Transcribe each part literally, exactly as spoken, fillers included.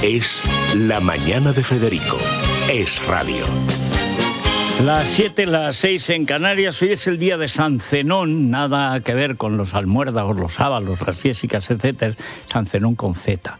Es La Mañana de Federico. Es radio. Las siete, las seis en Canarias. Hoy es el día de San Zenón, nada que ver con los almuérdagos, los sábalos, las fiésicas, etcétera. San Zenón con Z,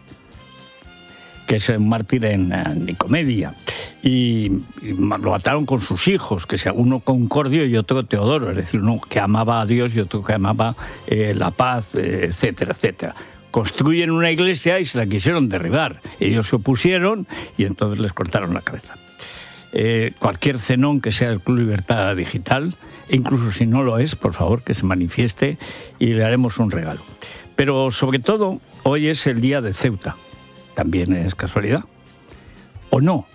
que es un mártir en, en Nicomedia. Y, y lo mataron con sus hijos, que sea uno Concordio y otro Teodoro, es decir, uno que amaba a Dios y otro que amaba eh, la paz, eh, etcétera, etcétera. Construyen una iglesia y se la quisieron derribar. Ellos se opusieron y entonces les cortaron la cabeza. Eh, cualquier Zenón que sea del Club Libertad Digital, e incluso si no lo es, por favor, que se manifieste y le haremos un regalo. Pero sobre todo, hoy es el día de Ceuta. ¿También es casualidad? ¿O no?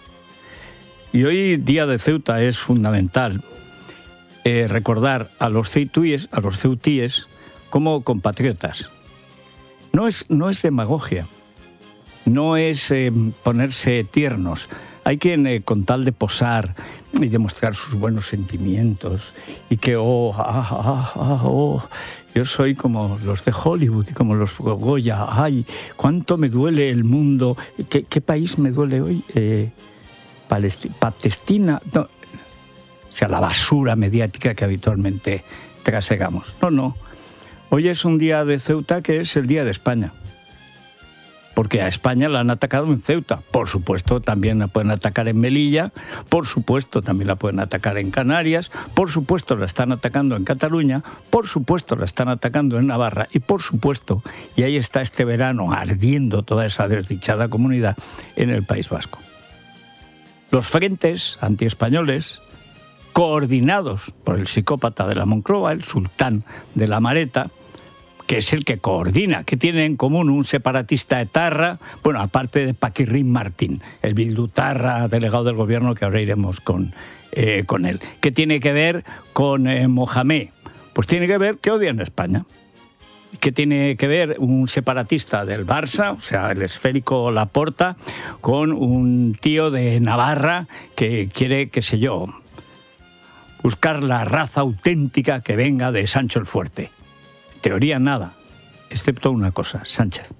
Y hoy, día de Ceuta, es fundamental eh, recordar a los ceutíes, a los ceutíes como compatriotas. No es, no es demagogia, no es eh, ponerse tiernos. Hay quien, eh, con tal de posar y demostrar sus buenos sentimientos, y que, oh, ah, ah, ah, oh, yo soy como los de Hollywood y como los Goya, ay, cuánto me duele el mundo, ¿qué, qué país me duele hoy? Eh, Palestina, Palestina, no, o sea, la basura mediática que habitualmente trasegamos. No, no. Hoy es un día de Ceuta que es el día de España. Porque a España la han atacado en Ceuta. Por supuesto, también la pueden atacar en Melilla. Por supuesto, también la pueden atacar en Canarias. Por supuesto, la están atacando en Cataluña. Por supuesto, la están atacando en Navarra. Y por supuesto, y ahí está este verano ardiendo toda esa desdichada comunidad, en el País Vasco. Los frentes antiespañoles, coordinados por el psicópata de la Moncloa, el sultán de la Mareta, que es el que coordina, que tiene en común un separatista etarra, bueno, aparte de Paquirrín Martín, el bildutarra delegado del gobierno, que ahora iremos con, eh, con él. ¿Qué tiene que ver con eh, Mohamed? Pues tiene que ver que odian a España. ¿Qué tiene que ver un separatista del Barça, o sea, el esférico Laporta, con un tío de Navarra que quiere, qué sé yo, buscar la raza auténtica que venga de Sancho el Fuerte? Teoría nada, excepto una cosa: Sánchez.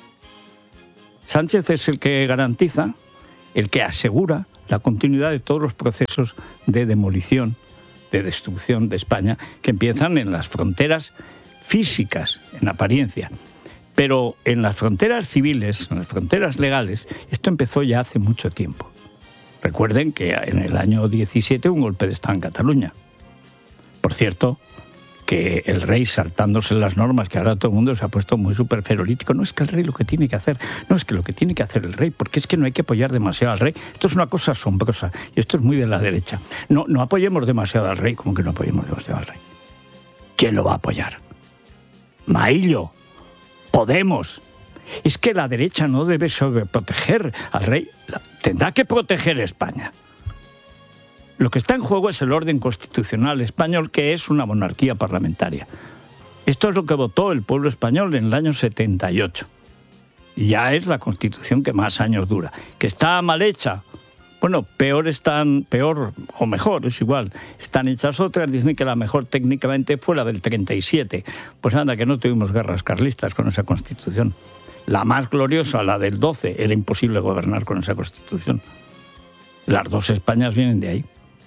Sánchez es el que garantiza, el que asegura la continuidad de todos los procesos de demolición, de destrucción de España, que empiezan en las fronteras físicas, en apariencia. Pero en las fronteras civiles, en las fronteras legales, esto empezó ya hace mucho tiempo. Recuerden que en el año diecisiete hubo un golpe de Estado en Cataluña. Por cierto, que el rey, saltándose las normas, que ahora todo el mundo se ha puesto muy superferolítico. No es que el rey lo que tiene que hacer, no es que lo que tiene que hacer el rey, porque es que no hay que apoyar demasiado al rey. Esto es una cosa asombrosa, y esto es muy de la derecha. No, no apoyemos demasiado al rey, como que no apoyemos demasiado al rey. ¿Quién lo va a apoyar? Maillo, Podemos. Es que la derecha no debe sobreproteger al rey, tendrá que proteger a España. Lo que está en juego es el orden constitucional español, que es una monarquía parlamentaria. Esto es lo que votó el pueblo español en el año setenta y ocho. Y ya es la constitución que más años dura. ¿Que está mal hecha? Bueno, peor están, peor o mejor, es igual. Están hechas otras, dicen que la mejor técnicamente fue la del treinta y siete. Pues anda, que no tuvimos guerras carlistas con esa constitución. La más gloriosa, la del doce, era imposible gobernar con esa constitución. Las dos Españas vienen de ahí.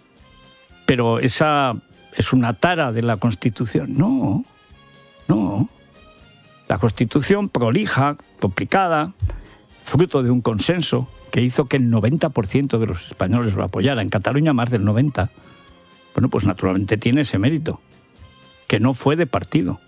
Pero esa es una tara de la Constitución. No, no. La Constitución prolija, complicada, fruto de un consenso que hizo que el noventa por ciento de los españoles lo apoyara. En Cataluña más del noventa por ciento. Bueno, pues naturalmente tiene ese mérito, que no fue de partido.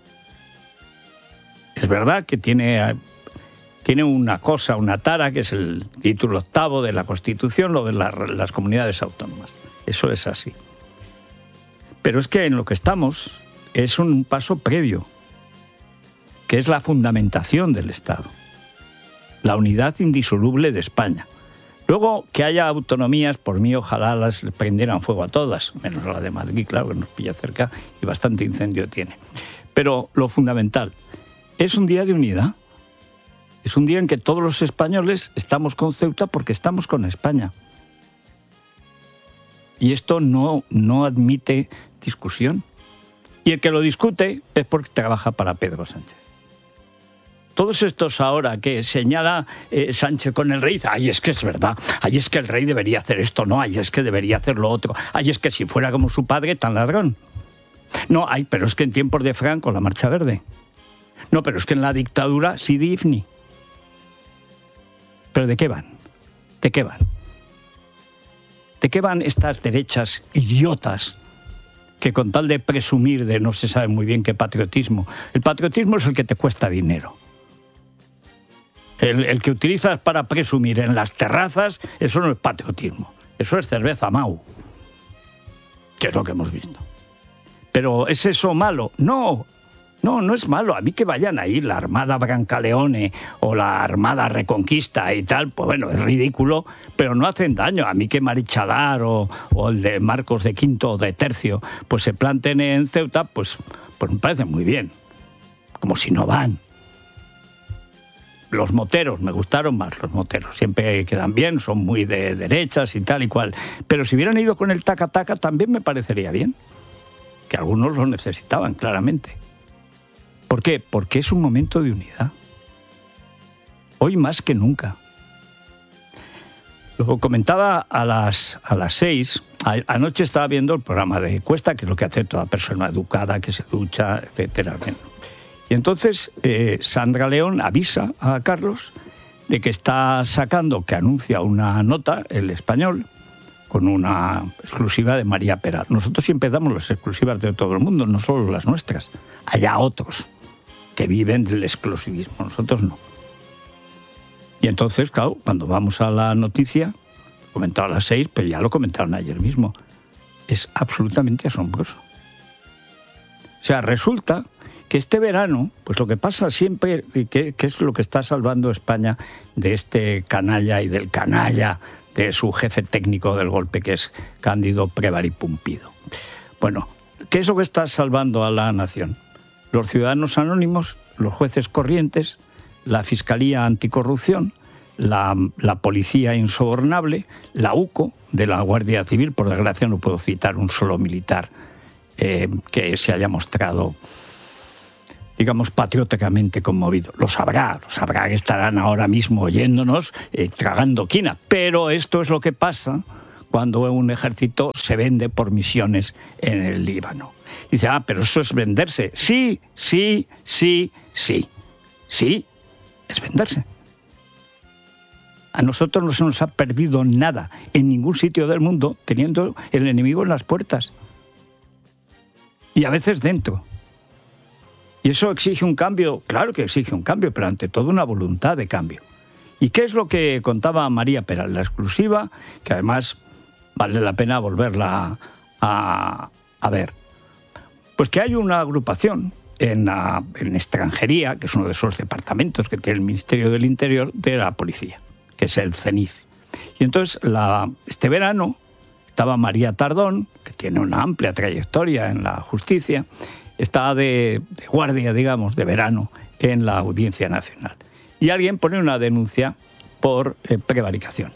Es verdad que tiene, tiene una cosa, una tara, que es el título octavo de la Constitución, lo de la, las comunidades autónomas. Eso es así. Pero es que en lo que estamos es un paso previo, que es la fundamentación del Estado, la unidad indisoluble de España. Luego, que haya autonomías, por mí ojalá las prendieran fuego a todas, menos a la de Madrid, claro, que nos pilla cerca y bastante incendio tiene. Pero lo fundamental, es un día de unidad, es un día en que todos los españoles estamos con Ceuta porque estamos con España. Y esto no, no admite discusión. Y el que lo discute es porque trabaja para Pedro Sánchez. Todos estos ahora que señala eh, Sánchez con el rey, dice, ay, es que es verdad, ay, es que el rey debería hacer esto, no, ay, es que debería hacer lo otro, ay, es que si fuera como su padre, tan ladrón. No, ay, pero es que en tiempos de Franco, la Marcha Verde. No, pero es que en la dictadura, Sidi Ifni. ¿Pero de qué van? ¿De qué van? ¿De qué van estas derechas idiotas que con tal de presumir de no se sabe muy bien qué patriotismo? El patriotismo es el que te cuesta dinero. El, el que utilizas para presumir en las terrazas, eso no es patriotismo. Eso es cerveza Mau, que es lo que hemos visto. Pero ¿es eso malo? No, no, no es malo. A mí que vayan ahí la Armada Brancaleone o la Armada Reconquista y tal, pues bueno, es ridículo, pero no hacen daño. A mí que Marichalar o, o el de Marcos de Quinto o de Tercio, pues se planten en Ceuta, pues, pues me parece muy bien. Como si no van. Los moteros, me gustaron más los moteros, siempre quedan bien, son muy de derechas y tal y cual. Pero si hubieran ido con el taca-taca también me parecería bien, que algunos lo necesitaban, claramente. ¿Por qué? Porque es un momento de unidad. Hoy más que nunca. Lo comentaba a las, a las seis, a, anoche estaba viendo el programa de Cuesta, que es lo que hace toda persona educada, que se ducha, etcétera. Y entonces eh, Sandra León avisa a Carlos de que está sacando, que anuncia una nota, El Español, con una exclusiva de María Peral. Nosotros siempre damos las exclusivas de todo el mundo, no solo las nuestras. Hay otros que viven del exclusivismo, nosotros no. Y entonces, claro, cuando vamos a la noticia, comentado a las seis, pero ya lo comentaron ayer mismo, es absolutamente asombroso. O sea, resulta que este verano, pues lo que pasa siempre, que, que es lo que está salvando a España de este canalla y del canalla de su jefe técnico del golpe, que es Cándido Prévary Pumpido. Bueno, ¿qué es lo que está salvando a la nación? Los ciudadanos anónimos, los jueces corrientes, la Fiscalía Anticorrupción, la, la Policía Insobornable, la U C O de la Guardia Civil, por desgracia no puedo citar un solo militar eh, que se haya mostrado, digamos, patrióticamente conmovido. Lo sabrá, lo sabrá que estarán ahora mismo oyéndonos, eh, tragando quina. Pero esto es lo que pasa cuando un ejército se vende por misiones en el Líbano. Y dice, ah, pero eso es venderse. Sí, sí, sí, sí. Sí, es venderse. A nosotros no se nos ha perdido nada en ningún sitio del mundo teniendo el enemigo en las puertas. Y a veces dentro. ¿Y eso exige un cambio? Claro que exige un cambio, pero ante todo una voluntad de cambio. ¿Y qué es lo que contaba María Peral, la exclusiva, que además vale la pena volverla a, a ver? Pues que hay una agrupación en, la, en extranjería, que es uno de esos departamentos que tiene el Ministerio del Interior, de la policía, que es el CENIF. Y entonces, la, este verano, estaba María Tardón, que tiene una amplia trayectoria en la justicia, estaba de, de guardia, digamos, de verano, en la Audiencia Nacional. Y alguien pone una denuncia por eh, prevaricación.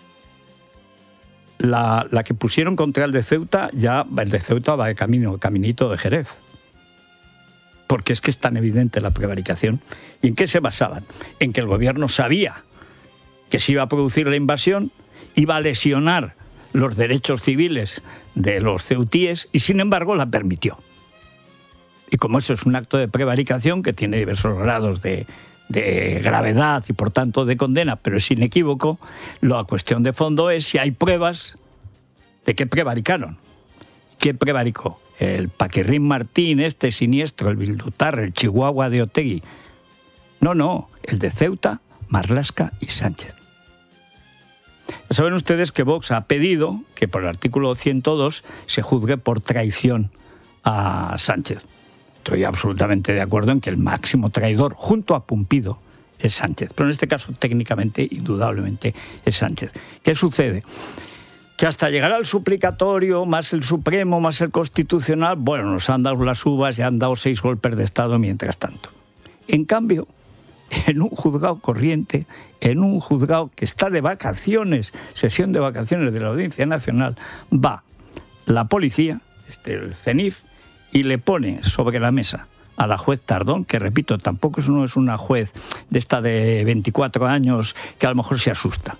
La, la que pusieron contra el de Ceuta, ya el de Ceuta va de camino, caminito de Jerez. Porque es que es tan evidente la prevaricación. ¿Y en qué se basaban? En que el gobierno sabía que se iba a producir la invasión, iba a lesionar los derechos civiles de los ceutíes y sin embargo la permitió. Y como eso es un acto de prevaricación que tiene diversos grados de, de gravedad y por tanto de condena, pero es inequívoco, la cuestión de fondo es si hay pruebas de que prevaricaron. ¿Qué prevaricó? El Paquirrín Martín, este siniestro, el Bildutar, el Chihuahua de Otegui. No, no, el de Ceuta, Marlaska y Sánchez. Ya saben ustedes que Vox ha pedido que por el artículo ciento dos se juzgue por traición a Sánchez. Estoy absolutamente de acuerdo en que el máximo traidor, junto a Pumpido, es Sánchez. Pero en este caso, técnicamente, indudablemente, es Sánchez. ¿Qué sucede? Que hasta llegar al suplicatorio, más el Supremo, más el Constitucional, bueno, nos han dado las uvas y han dado seis golpes de Estado mientras tanto. En cambio, en un juzgado corriente, en un juzgado que está de vacaciones, sesión de vacaciones de la Audiencia Nacional, va la policía, este, el CENIF, y le pone sobre la mesa a la juez Tardón, que repito, tampoco no es una juez de esta de veinticuatro años que a lo mejor se asusta.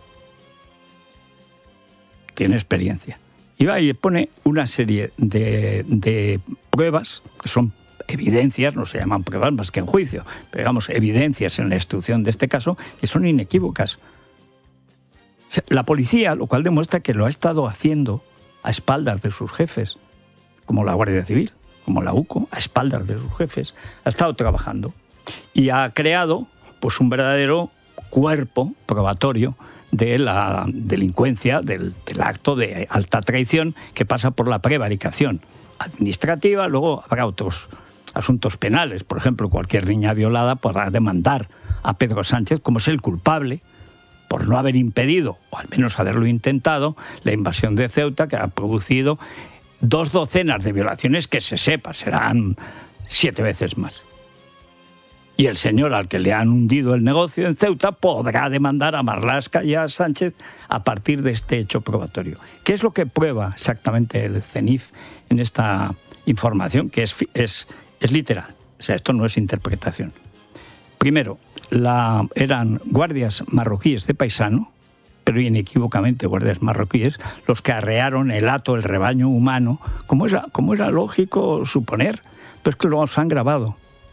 Tiene experiencia. Y va y pone una serie de, de pruebas, que son evidencias, no se llaman pruebas más que en juicio, pero digamos evidencias en la instrucción de este caso, que son inequívocas. La policía, lo cual demuestra que lo ha estado haciendo a espaldas de sus jefes, como la Guardia Civil, como la U C O, a espaldas de sus jefes, ha estado trabajando y ha creado pues un verdadero cuerpo probatorio de la delincuencia, del, del acto de alta traición que pasa por la prevaricación administrativa. Luego habrá otros asuntos penales. Por ejemplo, cualquier niña violada podrá demandar a Pedro Sánchez como es el culpable por no haber impedido, o al menos haberlo intentado, la invasión de Ceuta, que ha producido dos docenas de violaciones que se sepa, serán siete veces más. Y el señor al que le han hundido el negocio en Ceuta podrá demandar a Marlaska y a Sánchez a partir de este hecho probatorio. ¿Qué es lo que prueba exactamente el CENIF en esta información? Que es, es, es literal, o sea, esto no es interpretación. Primero, la, eran guardias marroquíes de paisano, pero inequívocamente guardias marroquíes, los que arrearon el hato, el rebaño humano, como era, como era lógico suponer, pero es que lo han grabado.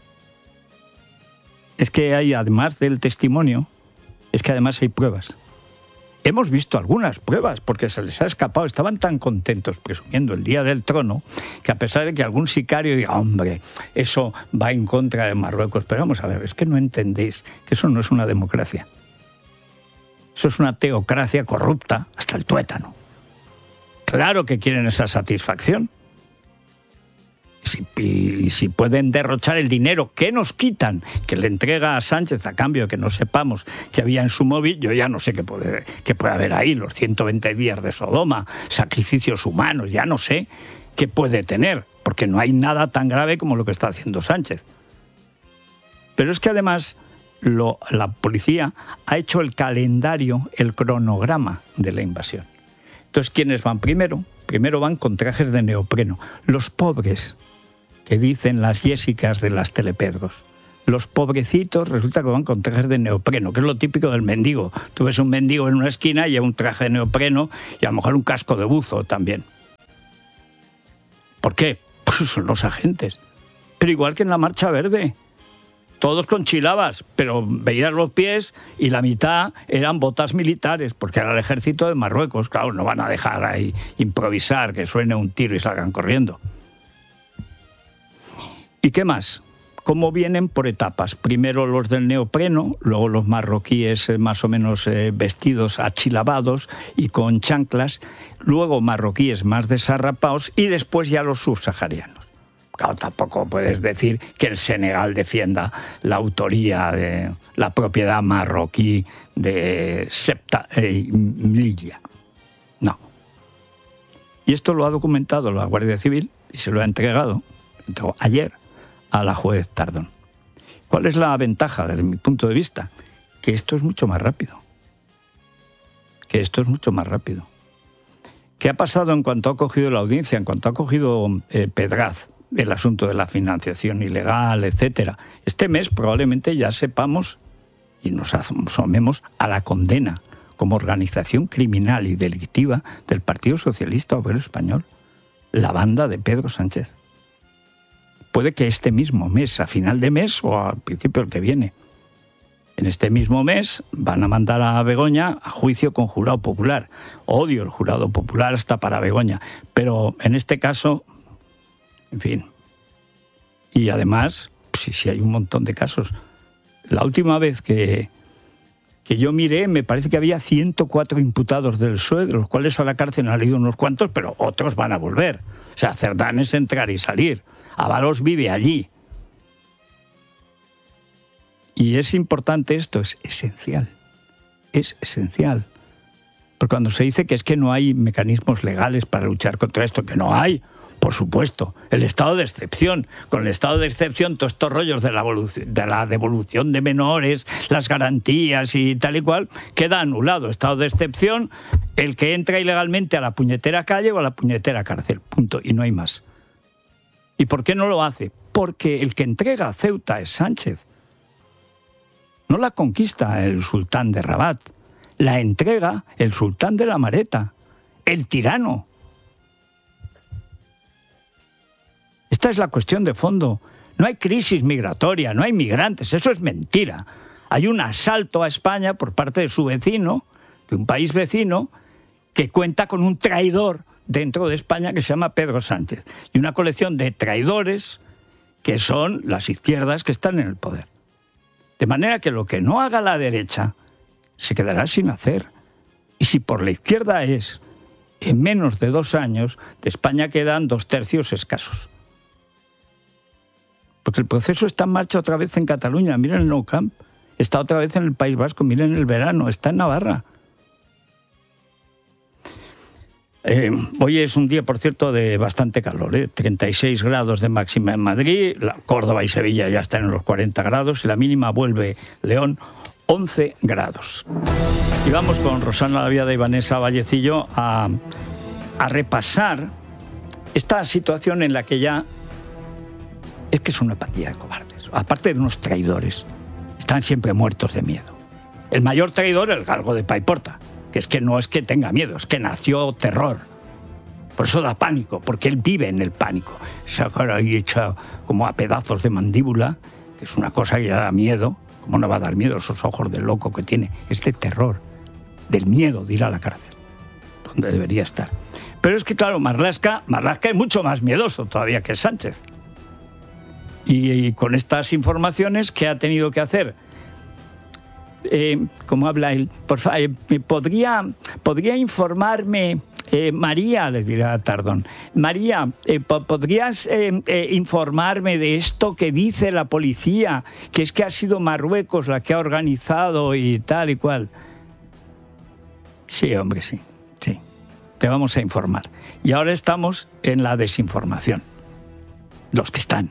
Es que hay, además del testimonio, es que además hay pruebas. Hemos visto algunas pruebas, porque se les ha escapado. Estaban tan contentos presumiendo el Día del Trono, que a pesar de que algún sicario diga, hombre, eso va en contra de Marruecos. Pero vamos a ver, es que no entendéis que eso no es una democracia. Eso es una teocracia corrupta hasta el tuétano. Claro que quieren esa satisfacción. Si, y si pueden derrochar el dinero que nos quitan, que le entrega a Sánchez a cambio de que no sepamos que había en su móvil, yo ya no sé qué puede, qué puede haber ahí, los ciento veinte días de Sodoma, sacrificios humanos, ya no sé qué puede tener, porque no hay nada tan grave como lo que está haciendo Sánchez. Pero es que además lo, la policía ha hecho el calendario, el cronograma de la invasión. Entonces, ¿quiénes van primero? Primero van con trajes de neopreno. Los pobres, que dicen las Jessicas de las Telepedros. Los pobrecitos resulta que van con trajes de neopreno, que es lo típico del mendigo. Tú ves un mendigo en una esquina y lleva un traje de neopreno y a lo mejor un casco de buzo también. ¿Por qué? Pues son los agentes. Pero igual que en la Marcha Verde. Todos con chilabas, pero veías los pies y la mitad eran botas militares, porque era el ejército de Marruecos. Claro, no van a dejar ahí improvisar, que suene un tiro y salgan corriendo. ¿Y qué más? ¿Cómo vienen? Por etapas. Primero los del neopreno, luego los marroquíes eh, más o menos eh, vestidos achilabados y con chanclas, luego marroquíes más desarrapados y después ya los subsaharianos. Claro, tampoco puedes decir que el Senegal defienda la autoría de la propiedad marroquí de Septa eh, Melilla. No. Y esto lo ha documentado la Guardia Civil y se lo ha entregado ayer a la juez Tardón. ¿Cuál es la ventaja desde mi punto de vista? Que esto es mucho más rápido. Que esto es mucho más rápido. ¿Qué ha pasado en cuanto ha cogido la audiencia, en cuanto ha cogido eh, Pedraz, el asunto de la financiación ilegal, etcétera? Este mes probablemente ya sepamos y nos asomemos a la condena como organización criminal y delictiva del Partido Socialista Obrero Español, la banda de Pedro Sánchez. Puede que este mismo mes, a final de mes o al principio del que viene, en este mismo mes van a mandar a Begoña a juicio con jurado popular. Odio el jurado popular hasta para Begoña, pero en este caso, en fin. Y además, sí, sí hay un montón de casos. La última vez que, que yo miré, me parece que había ciento cuatro imputados del P S O E, de los cuales a la cárcel han ido unos cuantos, pero otros van a volver. O sea, Cerdán es entrar y salir. Ábalos vive allí. Y es importante esto, es esencial. Es esencial. Porque cuando se dice que es que no hay mecanismos legales para luchar contra esto, que no hay, por supuesto. El estado de excepción. Con el estado de excepción, todos estos rollos de la, de la devolución de menores, las garantías y tal y cual, queda anulado. Estado de excepción, el que entra ilegalmente a la puñetera calle o a la puñetera cárcel. Punto. Y no hay más. ¿Y por qué no lo hace? porque el que entrega a Ceuta es Sánchez. No la conquista el sultán de Rabat, la entrega el sultán de la Mareta, el tirano. Esta es la cuestión de fondo. No hay crisis migratoria, no hay migrantes, eso es mentira. Hay un asalto a España por parte de su vecino, de un país vecino, que cuenta con un traidor dentro de España que se llama Pedro Sánchez. Y una colección de traidores que son las izquierdas que están en el poder. De manera que lo que no haga la derecha se quedará sin hacer. Y si por la izquierda es, en menos de dos años, de España quedan dos tercios escasos. Porque el proceso está en marcha otra vez en Cataluña. Miren el Nou Camp. Está otra vez en el País Vasco. Miren el Verano. Está en Navarra. Eh, hoy es un día, por cierto, de bastante calor, ¿eh? treinta y seis grados de máxima en Madrid, la, Córdoba y Sevilla ya están en los cuarenta grados y la mínima vuelve León, once grados. Y vamos con Rosana Laviada y Vanessa Vallecillo a, a repasar esta situación en la que ya es que es una pandilla de cobardes, aparte de unos traidores, están siempre muertos de miedo. El mayor traidor es el galgo de Paiporta, que es que no es que tenga miedo, es que nació terror. Por eso da pánico, porque él vive en el pánico. Esa cara ahí hecha como a pedazos de mandíbula, que es una cosa que ya da miedo. ¿Cómo no va a dar miedo esos ojos de loco que tiene? Es de terror, del miedo de ir a la cárcel, donde debería estar. Pero es que, claro, Marlaska, Marlaska es mucho más miedoso todavía que Sánchez. Y, y con estas informaciones, ¿qué ha tenido que hacer? Eh, ¿Cómo habla él? Por favor, eh, ¿podría, ¿podría informarme, eh, María, le dirá Tardón, María, eh, ¿podrías eh, eh, informarme de esto que dice la policía, que es que ha sido Marruecos la que ha organizado y tal y cual? Sí, hombre, sí, sí, te vamos a informar. Y ahora estamos en la desinformación, los que están.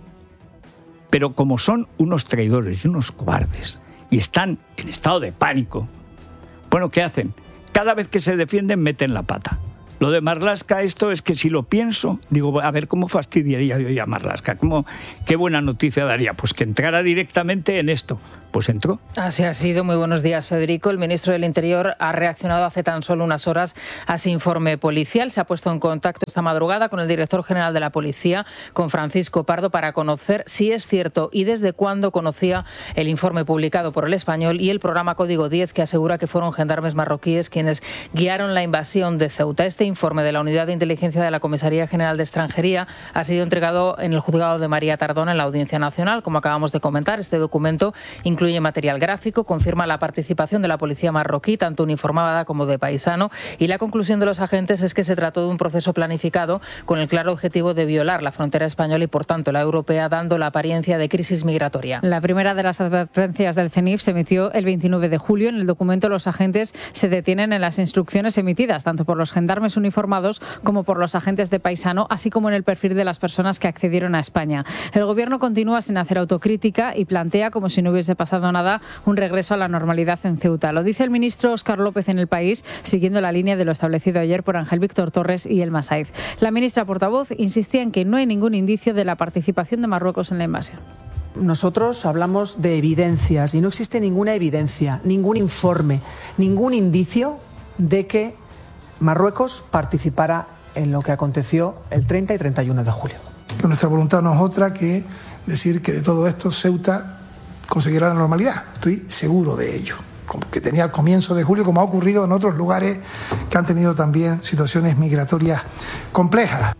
Pero como son unos traidores y unos cobardes, y están en estado de pánico, bueno, ¿qué hacen? Cada vez que se defienden meten la pata. Lo de Marlaska, esto es que si lo pienso, digo, a ver, ¿cómo fastidiaría yo a Marlaska? ¿Cómo, qué buena noticia daría? Pues que entrara directamente en esto. Pues entró. Así ha sido. Muy buenos días, Federico. El ministro del Interior ha reaccionado hace tan solo unas horas a ese informe policial. Se ha puesto en contacto esta madrugada con el director general de la Policía, con Francisco Pardo, para conocer si es cierto y desde cuándo conocía el informe publicado por El Español y el programa Código diez, que asegura que fueron gendarmes marroquíes quienes guiaron la invasión de Ceuta. Este informe de la Unidad de Inteligencia de la Comisaría General de Extranjería ha sido entregado en el juzgado de María Tardón en la Audiencia Nacional. Como acabamos de comentar, este documento incluye Incluye material gráfico, confirma la participación de la policía marroquí, tanto uniformada como de paisano, y la conclusión de los agentes es que se trató de un proceso planificado con el claro objetivo de violar la frontera española y, por tanto, la europea, dando la apariencia de crisis migratoria. La primera de las advertencias del CENIF se emitió el veintinueve de julio. En el documento, los agentes se detienen en las instrucciones emitidas, tanto por los gendarmes uniformados como por los agentes de paisano, así como en el perfil de las personas que accedieron a España. El Gobierno continúa sin hacer autocrítica y plantea, como si no hubiese pasado nada, un regreso a la normalidad en Ceuta. Lo dice el ministro Óscar López en El País, siguiendo la línea de lo establecido ayer por Ángel Víctor Torres y Elma Saiz. La ministra portavoz insistía en que no hay ningún indicio de la participación de Marruecos en la invasión. Nosotros hablamos de evidencias y no existe ninguna evidencia, ningún informe, ningún indicio de que Marruecos participara en lo que aconteció el treinta y treinta y uno de julio. Que nuestra voluntad no es otra que decir que de todo esto Ceuta conseguirá la normalidad. Estoy seguro de ello. Como que tenía al comienzo de julio, como ha ocurrido en otros lugares que han tenido también situaciones migratorias complejas.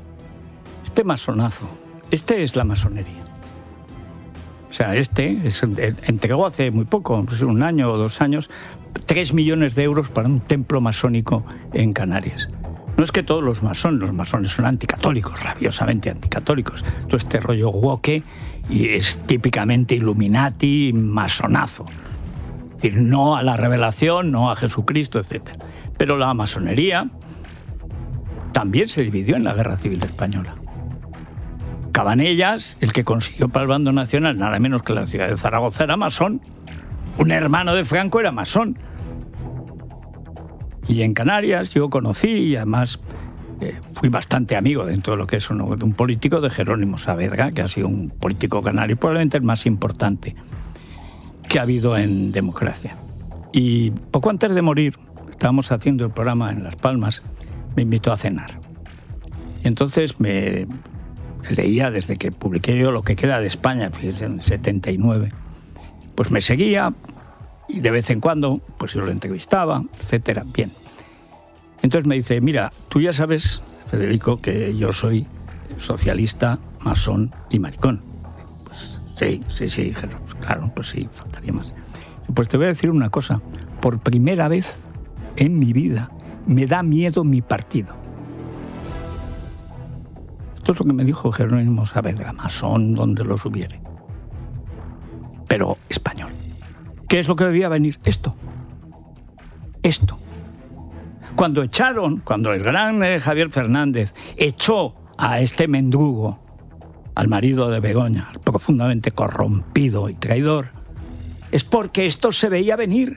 Este masonazo, este es la masonería. O sea, este es, entregó hace muy poco, pues un año o dos años, tres millones de euros para un templo masónico en Canarias. No es que todos los masones, los masones son anticatólicos, rabiosamente anticatólicos. Todo este rollo woke y es típicamente Illuminati, masonazo. Es decir, no a la revelación, no a Jesucristo, etcétera. Pero la masonería también se dividió en la Guerra Civil Española. Cabanellas, el que consiguió para el bando nacional nada menos que la ciudad de Zaragoza, era masón. Un hermano de Franco era masón. Y en Canarias yo conocí, y además eh, fui bastante amigo dentro de lo que es un, un político de Jerónimo Saavedra, que ha sido un político canario, probablemente el más importante que ha habido en democracia. Y poco antes de morir, estábamos haciendo el programa en Las Palmas, me invitó a cenar. Y entonces me leía desde que publiqué yo Lo que queda de España, fíjese, en el setenta y nueve, pues me seguía y de vez en cuando pues yo lo entrevistaba, etcétera. Bien. Entonces me dice, mira, tú ya sabes, Federico, que yo soy socialista, masón y maricón. Pues sí, sí, sí, claro, pues sí, faltaría más. Pues te voy a decir una cosa, por primera vez en mi vida me da miedo mi partido. Esto es lo que me dijo Jerónimo Saavedra, masón donde los hubiere, pero español. ¿Qué es lo que debía venir? Esto. Esto. Cuando echaron, cuando el gran eh, Javier Fernández echó a este mendrugo, al marido de Begoña, profundamente corrompido y traidor, es porque esto se veía venir.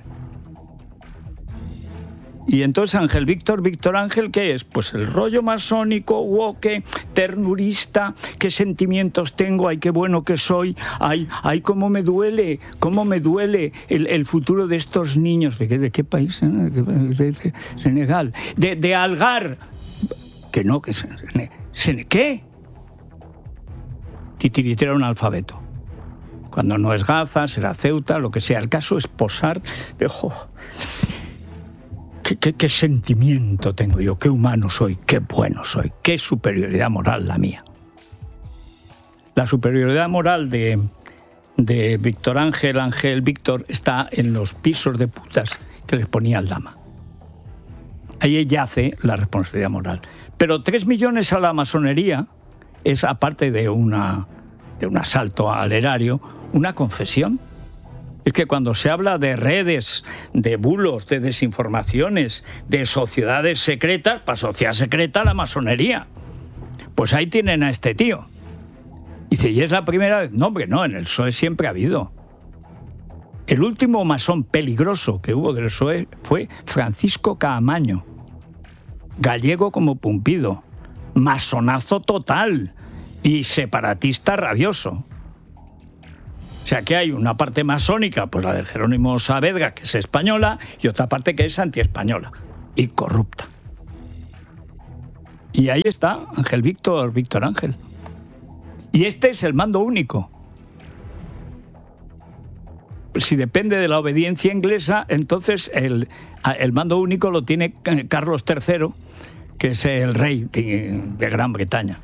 Y entonces Ángel Víctor, Víctor Ángel, ¿qué es? Pues el rollo masónico, woke, ternurista, qué sentimientos tengo, ay, qué bueno que soy, ay, ay, cómo me duele, cómo me duele el, el futuro de estos niños. ¿De qué, de qué país? ¿De, de, de Senegal. De, de Algar. Que no, que... ¿Sene, ¿Qué? Titiritero un alfabeto. Cuando no es Gaza, será Ceuta, lo que sea. El caso es posar de... Oh, ¿Qué, qué, qué sentimiento tengo yo, qué humano soy, qué bueno soy, qué superioridad moral la mía. La superioridad moral de, de Víctor Ángel, Ángel Víctor, está en los pisos de putas que les ponía Aldama. Ahí yace la responsabilidad moral. Pero tres millones a la masonería es, aparte de, una, de un asalto al erario, una confesión. Es que cuando se habla de redes, de bulos, de desinformaciones, de sociedades secretas, para sociedad secreta la masonería. Pues ahí tienen a este tío. Dice, ¿y es la primera vez? No, hombre, no, en el P S O E siempre ha habido. El último masón peligroso que hubo del P S O E fue Francisco Caamaño, gallego como Pumpido, masonazo total y separatista rabioso. O sea que hay una parte masónica, pues la de Jerónimo Saavedra, que es española, y otra parte que es antiespañola y corrupta. Y ahí está Ángel Víctor, Víctor Ángel. Y este es el mando único. Si depende de la obediencia inglesa, entonces el, el mando único lo tiene Carlos tercero, que es el rey de, de Gran Bretaña.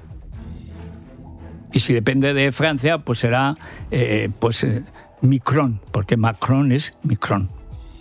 Y si depende de Francia, pues será eh, pues, eh, Micron, porque Macron es Micron.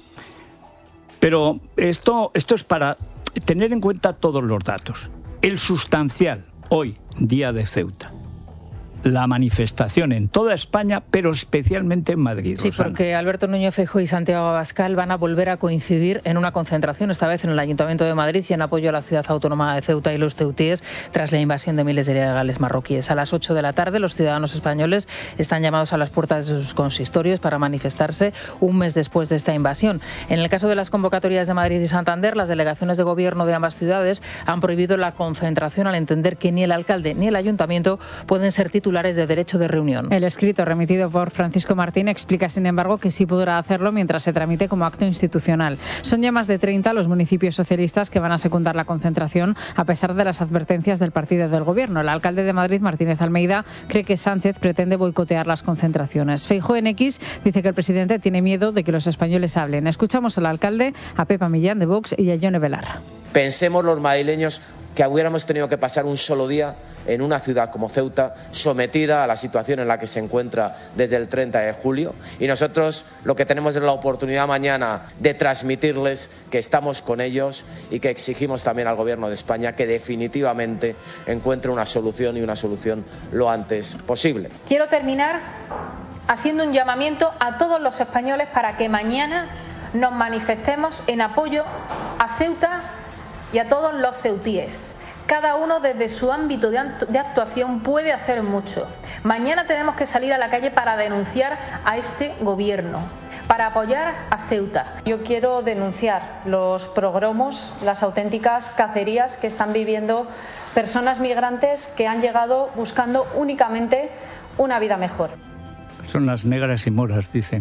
Pero esto, esto es para tener en cuenta todos los datos. El sustancial, hoy, día de Ceuta. La manifestación en toda España, pero especialmente en Madrid. Sí, Rosana. Porque Alberto Núñez Feijóo y Santiago Abascal van a volver a coincidir en una concentración, esta vez en el Ayuntamiento de Madrid y en apoyo a la ciudad autónoma de Ceuta y los ceutíes tras la invasión de miles de ilegales marroquíes. A las ocho de la tarde los ciudadanos españoles están llamados a las puertas de sus consistorios para manifestarse un mes después de esta invasión. En el caso de las convocatorias de Madrid y Santander, las delegaciones de gobierno de ambas ciudades han prohibido la concentración al entender que ni el alcalde ni el ayuntamiento pueden ser titulares de derecho de reunión. El escrito remitido por Francisco Martín explica, sin embargo, que sí podrá hacerlo mientras se tramite como acto institucional. Son ya más de treinta los municipios socialistas que van a secundar la concentración a pesar de las advertencias del partido del gobierno. El alcalde de Madrid, Martínez Almeida, cree que Sánchez pretende boicotear las concentraciones. Feijóo en X dice que el presidente tiene miedo de que los españoles hablen. Escuchamos al alcalde, a Pepa Millán de Vox y a Yone Belarra. Pensemos los madrileños que hubiéramos tenido que pasar un solo día en una ciudad como Ceuta, sometida a la situación en la que se encuentra desde el treinta de julio. Y nosotros lo que tenemos es la oportunidad mañana de transmitirles que estamos con ellos y que exigimos también al Gobierno de España que definitivamente encuentre una solución y una solución lo antes posible. Quiero terminar haciendo un llamamiento a todos los españoles para que mañana nos manifestemos en apoyo a Ceuta y a todos los ceutíes. Cada uno desde su ámbito de actuación puede hacer mucho. Mañana tenemos que salir a la calle para denunciar a este gobierno, para para apoyar a Ceuta. Yo quiero denunciar los progromos, las auténticas cacerías que están viviendo personas migrantes que han llegado buscando únicamente una vida mejor. Son las negras y moras, dicen.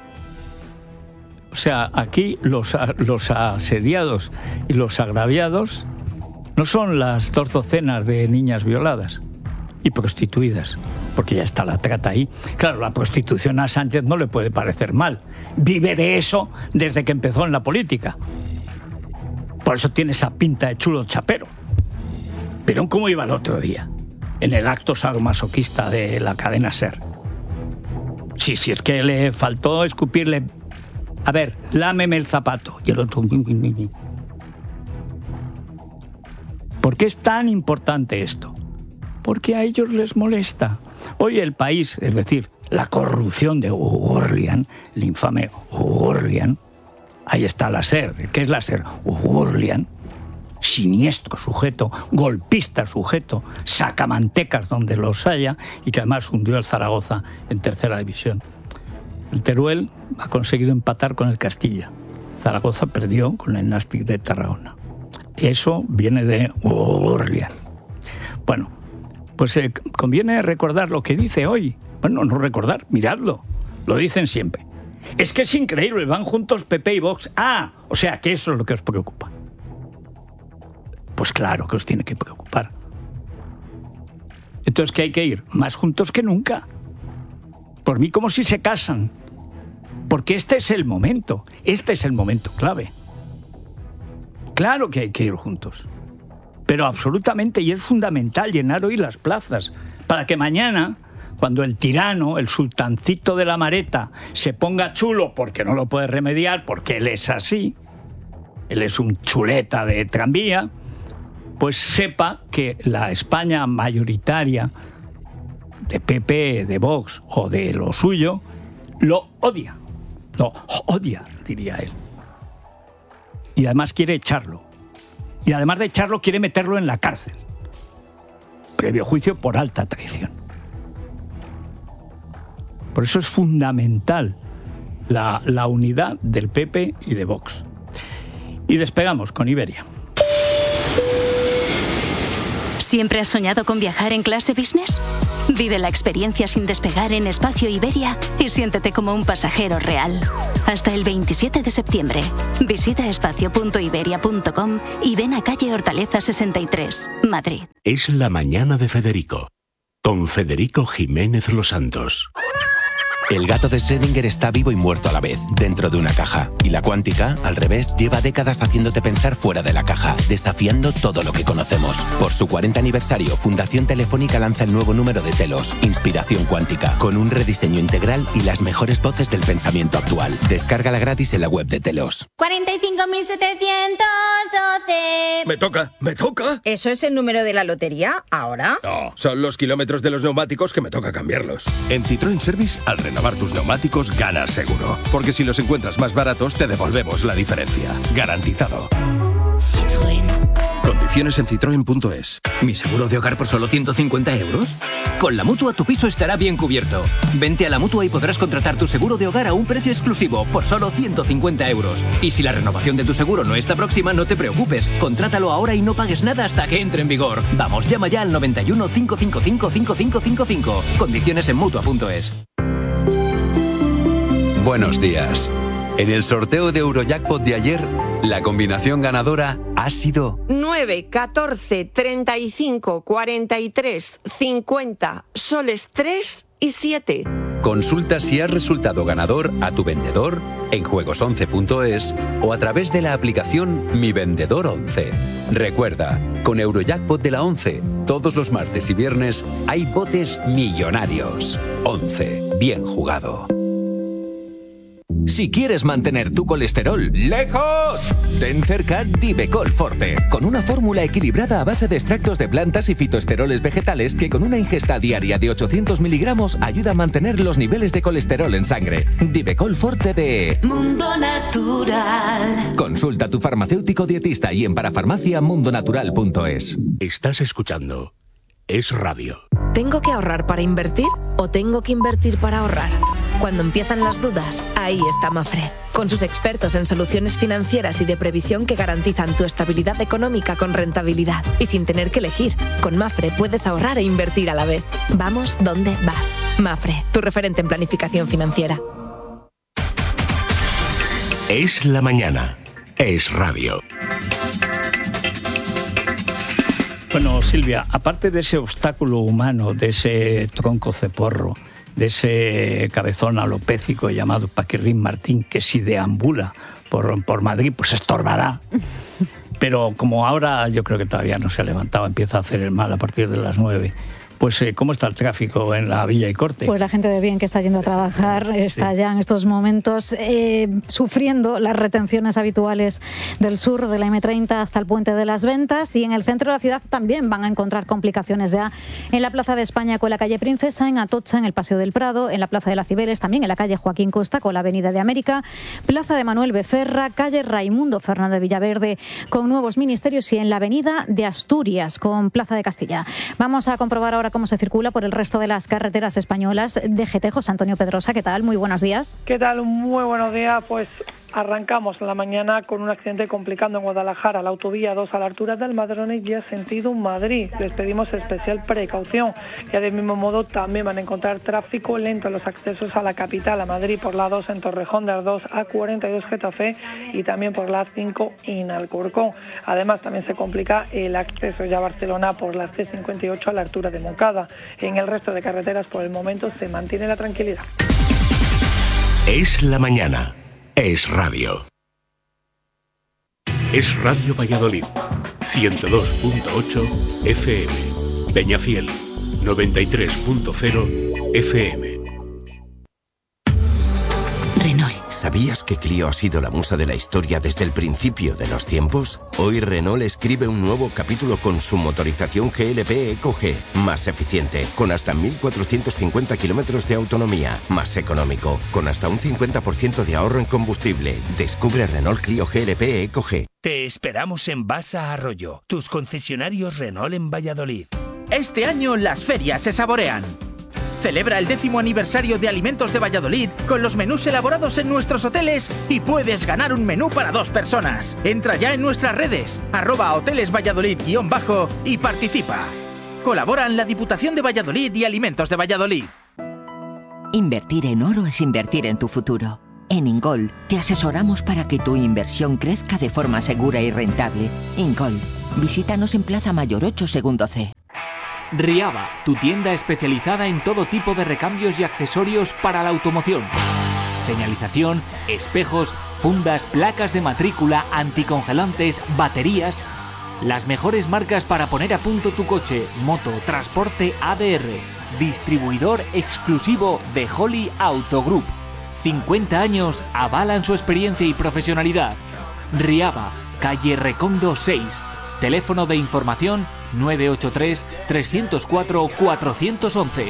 O sea, aquí los, los asediados y los agraviados no son las dos docenas de niñas violadas y prostituidas, porque ya está la trata ahí. Claro, la prostitución a Sánchez no le puede parecer mal. Vive de eso desde que empezó en la política. Por eso tiene esa pinta de chulo chapero. Pero ¿cómo iba el otro día? En el acto sadomasoquista de la cadena SER. Sí, sí, es que le faltó escupirle... A ver, lámeme el zapato. Y el otro... ¿Por qué es tan importante esto? Porque a ellos les molesta. Hoy el país, es decir, la corrupción de O'Gorlian, el infame O'Gorlian, ahí está la SER. ¿Qué es la SER? O'Gorlian, siniestro sujeto, golpista sujeto, sacamantecas donde los haya, y que además hundió el Zaragoza en tercera división. El Teruel ha conseguido empatar con el Castilla. Zaragoza perdió con el Nàstic de Tarragona. Eso viene de O'Gorlian. Bueno, pues eh, conviene recordar lo que dice hoy. Bueno, no recordar, miradlo. Lo dicen siempre. Es que es increíble, van juntos P P y Vox. Ah, o sea que eso es lo que os preocupa. Pues claro que os tiene que preocupar. Entonces, ¿qué hay que ir? Más juntos que nunca. Por mí, como si se casan. Porque este es el momento. Este es el momento clave. Claro que hay que ir juntos. Pero absolutamente, y es fundamental llenar hoy las plazas, para que mañana, cuando el tirano, el sultancito de la Mareta, se ponga chulo porque no lo puede remediar, porque él es así, él es un chuleta de tranvía, pues sepa que la España mayoritaria de P P, de Vox o de lo suyo, lo odia. Lo odia, diría él. Y además quiere echarlo. Y además de echarlo, quiere meterlo en la cárcel. Previo juicio por alta traición. Por eso es fundamental la, la unidad del P P y de Vox. Y despegamos con Iberia. ¿Siempre has soñado con viajar en clase business? Vive la experiencia sin despegar en Espacio Iberia y siéntete como un pasajero real. Hasta el veintisiete de septiembre. Visita espacio punto iberia punto com y ven a calle Hortaleza sesenta y tres, Madrid. Es la mañana de Federico, con Federico Jiménez Los Santos. El gato de Schrödinger está vivo y muerto a la vez, dentro de una caja. Y la cuántica, al revés, lleva décadas haciéndote pensar fuera de la caja, desafiando todo lo que conocemos. Por su cuarenta aniversario, Fundación Telefónica lanza el nuevo número de Telos, Inspiración Cuántica, con un rediseño integral y las mejores voces del pensamiento actual. Descárgala gratis en la web de Telos. cuarenta y cinco mil setecientos doce. Me toca, me toca. ¿Eso es el número de la lotería ahora? No, son los kilómetros de los neumáticos que me toca cambiarlos. En Citroën Service, al renovar tus neumáticos, ganas seguro. Porque si los encuentras más baratos, te devolvemos la diferencia. Garantizado. Citroën. Condiciones en citroen punto es. ¿Mi seguro de hogar por solo ciento cincuenta euros? Con la Mutua tu piso estará bien cubierto. Vente a la Mutua y podrás contratar tu seguro de hogar a un precio exclusivo por solo ciento cincuenta euros. Y si la renovación de tu seguro no está próxima, no te preocupes. Contrátalo ahora y no pagues nada hasta que entre en vigor. Vamos, llama ya al noventa y uno, cinco cinco cinco, cinco cinco cinco cinco. Condiciones en mutua punto es. Buenos días. En el sorteo de Eurojackpot de ayer, la combinación ganadora ha sido nueve, catorce, treinta y cinco, cuarenta y tres, cincuenta, soles tres y siete. Consulta si has resultado ganador a tu vendedor en juegos once punto es o a través de la aplicación Mi Vendedor once. Recuerda, con Eurojackpot de la once, todos los martes y viernes hay botes millonarios. once. Bien jugado. Si quieres mantener tu colesterol lejos, ten cerca Divecol Forte, con una fórmula equilibrada a base de extractos de plantas y fitoesteroles vegetales que con una ingesta diaria de ochocientos miligramos ayuda a mantener los niveles de colesterol en sangre. Divecol Forte de Mundo Natural. Consulta a tu farmacéutico dietista y en parafarmacia mundo natural punto es. Estás escuchando Es Radio. ¿Tengo que ahorrar para invertir o tengo que invertir para ahorrar? Cuando empiezan las dudas, ahí está Mafre, con sus expertos en soluciones financieras y de previsión que garantizan tu estabilidad económica con rentabilidad y sin tener que elegir. Con Mafre puedes ahorrar e invertir a la vez. Vamos donde vas. Mafre, tu referente en planificación financiera. Es la mañana. Es radio. Bueno, Silvia, aparte de ese obstáculo humano, de ese tronco ceporro, de ese cabezón alopécico llamado Paquirrín Martín, que si deambula por, por Madrid, pues estorbará. Pero como ahora yo creo que todavía no se ha levantado, empieza a hacer el mal a partir de las nueve. Pues, ¿cómo está el tráfico en la Villa y Corte? Pues la gente de bien que está yendo a trabajar está sí. ya en estos momentos eh, sufriendo las retenciones habituales del sur de la eme treinta hasta el Puente de las Ventas, y en el centro de la ciudad también van a encontrar complicaciones ya en la Plaza de España con la calle Princesa, en Atocha, en el Paseo del Prado, en la Plaza de las Cibeles, también en la calle Joaquín Costa con la Avenida de América, Plaza de Manuel Becerra, calle Raimundo Fernández Villaverde con nuevos ministerios, y en la Avenida de Asturias con Plaza de Castilla. Vamos a comprobar ahora cómo se circula por el resto de las carreteras españolas. D G T, José Antonio Pedrosa, ¿qué tal? Muy buenos días. ¿Qué tal? Muy buenos días. Pues arrancamos la mañana con un accidente complicando en Guadalajara, la autovía dos a la altura del Madrones, ya sentido Madrid. Les pedimos especial precaución. Y del mismo modo también van a encontrar tráfico lento en los accesos a la capital, a Madrid, por la dos en Torrejón de Ardoz, A cuarenta y dos Getafe, y también por la A cinco en Alcorcón. Además también se complica el acceso ya a Barcelona por la C cincuenta y ocho a la altura de Moncada. En el resto de carreteras por el momento se mantiene la tranquilidad. Es la mañana. Es radio. Es Radio Valladolid. ciento dos punto ocho F M. Peñafiel. noventa y tres punto cero F M. Renault. ¿Sabías que Clio ha sido la musa de la historia desde el principio de los tiempos? Hoy Renault escribe un nuevo capítulo con su motorización G L P Eco G, más eficiente, con hasta mil cuatrocientos cincuenta kilómetros de autonomía, más económico, con hasta un cincuenta por ciento de ahorro en combustible. Descubre Renault Clio G L P Eco G. Te esperamos en Basa Arroyo, tus concesionarios Renault en Valladolid. Este año las ferias se saborean. Celebra el décimo aniversario de Alimentos de Valladolid con los menús elaborados en nuestros hoteles y puedes ganar un menú para dos personas. Entra ya en nuestras redes, arroba hoteles Valladolid guión bajo, y participa. Colaboran la Diputación de Valladolid y Alimentos de Valladolid. Invertir en oro es invertir en tu futuro. En Ingol te asesoramos para que tu inversión crezca de forma segura y rentable. Ingol, visítanos en Plaza Mayor ocho, segundo C. Riaba, tu tienda especializada en todo tipo de recambios y accesorios para la automoción. Señalización, espejos, fundas, placas de matrícula, anticongelantes, baterías. Las mejores marcas para poner a punto tu coche, moto, transporte A D R. Distribuidor exclusivo de Holly Auto Group. cincuenta años avalan su experiencia y profesionalidad. Riaba, calle Recondo seis. Teléfono de información nueve ocho tres, tres cero cuatro, cuatro uno uno.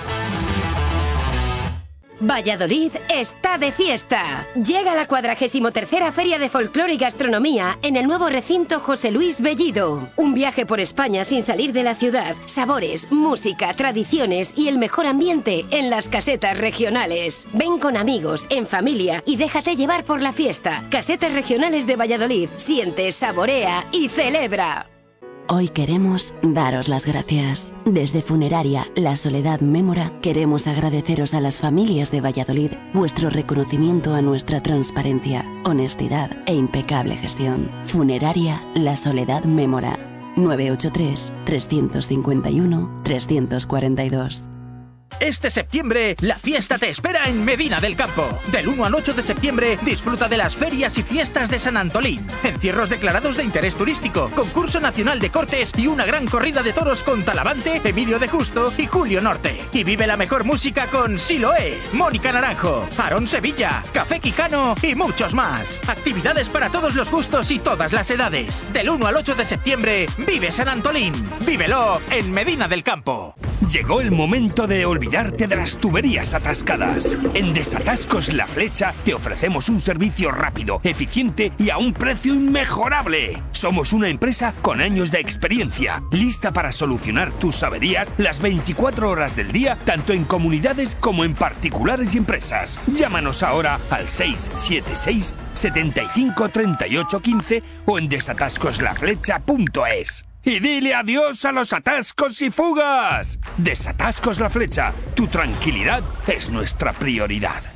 Valladolid está de fiesta. Llega la cuadragésimo tercera Feria de Folclore y Gastronomía en el nuevo recinto José Luis Bellido. Un viaje por España sin salir de la ciudad. Sabores, música, tradiciones y el mejor ambiente en las casetas regionales. Ven con amigos, en familia y déjate llevar por la fiesta. Casetas regionales de Valladolid. Siente, saborea y celebra. Hoy queremos daros las gracias. Desde Funeraria La Soledad Mémora queremos agradeceros a las familias de Valladolid vuestro reconocimiento a nuestra transparencia, honestidad e impecable gestión. Funeraria La Soledad Mémora. nueve ocho tres, tres cinco uno, tres cuatro dos. Este septiembre, la fiesta te espera en Medina del Campo. Del uno al ocho de septiembre, disfruta de las ferias y fiestas de San Antolín. Encierros declarados de interés turístico, concurso nacional de cortes y una gran corrida de toros con Talavante, Emilio de Justo y Julio Norte. Y vive la mejor música con Siloé, Mónica Naranjo, Aarón Sevilla, Café Quijano y muchos más. Actividades para todos los gustos y todas las edades. Del uno al ocho de septiembre, vive San Antolín. Vívelo en Medina del Campo. Llegó el momento de olvidarte de las tuberías atascadas. En Desatascos La Flecha te ofrecemos un servicio rápido, eficiente y a un precio inmejorable. Somos una empresa con años de experiencia, lista para solucionar tus averías las veinticuatro horas del día, tanto en comunidades como en particulares y empresas. Llámanos ahora al seis siete seis, setenta y cinco, treinta y ocho, quince o en desatascos la flecha punto es. Y dile adiós a los atascos y fugas. Desatascos La Flecha. Tu tranquilidad es nuestra prioridad.